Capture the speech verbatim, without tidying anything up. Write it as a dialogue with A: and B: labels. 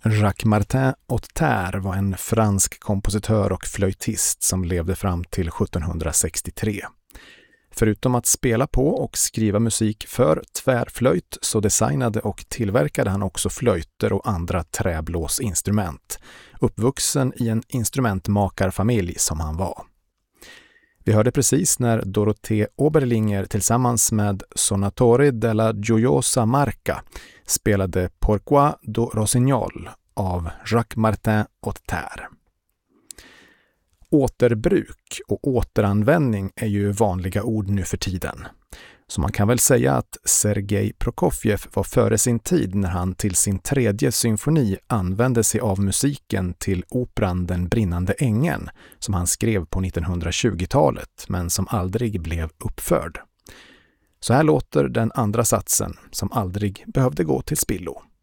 A: Jacques Martin Hauteterre var en fransk kompositör och flöjtist som levde fram till sjuttonhundrasextiotre. Förutom att spela på och skriva musik för tvärflöjt så designade och tillverkade han också flöjter och andra träblåsinstrument, uppvuxen i en instrumentmakarfamilj som han var. Vi hörde precis när Dorothée Oberlinger tillsammans med Sonatore della Gioiosa Marca spelade Pourquoi do Rossignol av Jacques Martin Hauteterre. Återbruk och återanvändning är ju vanliga ord nu för tiden. Så man kan väl säga att Sergej Prokofjev var före sin tid när han till sin tredje symfoni använde sig av musiken till operan Den brinnande ängeln som han skrev på nittonhundratjugotalet men som aldrig blev uppförd. Så här låter den andra satsen som aldrig behövde gå till spillo.